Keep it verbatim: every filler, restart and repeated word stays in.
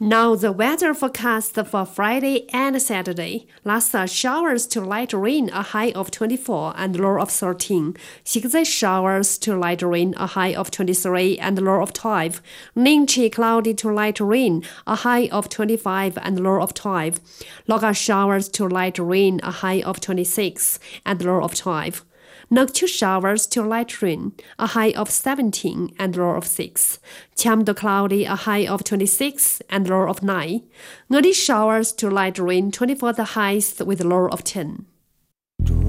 Now the weather forecast for Friday and Saturday. Last uh, showers to light rain, a high of twenty-four and low of thirteen. Six showers to light rain, a high of twenty-three and low of twelve. Ningchi cloudy to light rain, a high of twenty-five and low of twelve. Loga showers to light rain, a high of twenty-six and low of twelve. Noctu showers to light rain, a high of seventeen and low of six. Chiamdo cloudy, a high of twenty-six and low of nine. Ngadi showers to light rain, twenty-four the highest with low of ten.